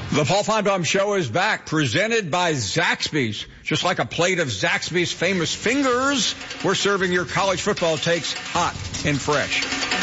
The Paul Finebaum Show is back, presented by Zaxby's. Just like a plate of Zaxby's famous fingers, we're serving your college football takes hot and fresh.